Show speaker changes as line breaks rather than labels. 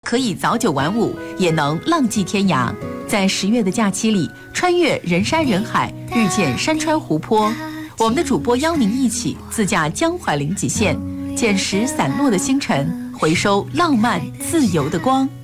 可以早九晚五，也能浪迹天涯。在10月的假期里，穿越人山人海，遇见山川湖泊。我们的主播邀您一起自驾江淮临济县，捡拾散落的星辰，回收浪漫自由的光。